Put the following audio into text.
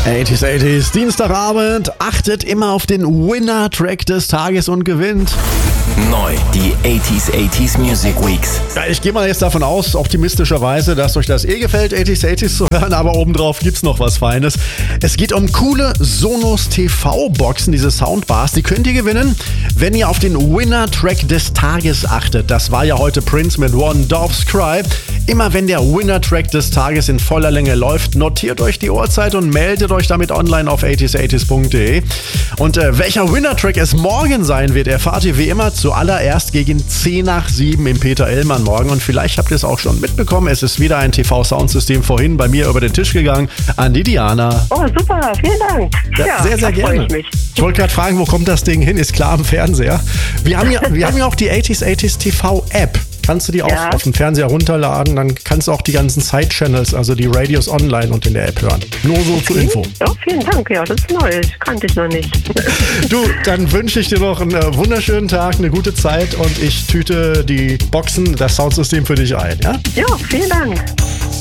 80s, Dienstagabend. Achtet immer auf den Winner-Track des Tages und gewinnt. Neu, die 80s Music Weeks. Ja, ich gehe mal jetzt davon aus, optimistischerweise, dass euch das gefällt, 80s zu hören, aber obendrauf gibt's noch was Feines. Es geht um coole Sonos TV-Boxen, diese Soundbars. Die könnt ihr gewinnen, wenn ihr auf den Winner-Track des Tages achtet. Das war ja heute Prince mit One Dove's Cry. Immer wenn der Winner-Track des Tages in voller Länge läuft, notiert euch die Uhrzeit und meldet euch damit online auf 80s80s.de. Und welcher Winner-Track es morgen sein wird, erfahrt ihr wie immer zuallererst gegen 6:50 im Peter Ellmann morgen. Und vielleicht habt ihr es auch schon mitbekommen, es ist wieder ein TV-Soundsystem vorhin bei mir über den Tisch gegangen an die Diana. Oh, super, vielen Dank. Ja, sehr, sehr gerne. Ich wollte gerade fragen, wo kommt das Ding hin? Ist klar am Fernseher. Wir haben ja auch die 80s TV-App. Kannst du die auch auf dem Fernseher runterladen, dann kannst du auch die ganzen Side-Channels, also die Radios online und in der App hören. Nur so zur Info. Ja, vielen Dank. Ja, das ist neu. Das kannte ich noch nicht. Du, dann wünsche ich dir noch einen wunderschönen Tag, eine gute Zeit und ich tüte die Boxen, das Soundsystem für dich ein. Ja, ja, vielen Dank.